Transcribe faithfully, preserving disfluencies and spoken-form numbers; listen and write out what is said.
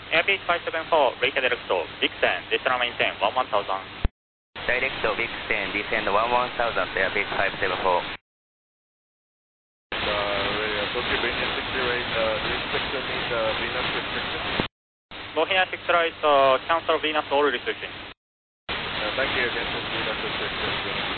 Airbase five seven four, rated direct Vixen, descend maintain one one thousand. Direct Vixen, descend one one thousand, Airbase five seven four. Uh, Tokyo Venus sixty right, uh, do you expect to meet uh, Venus restriction? Bohemia six right, uh, cancel Venus all restriction. Uh, thank you, cancel Venus restriction.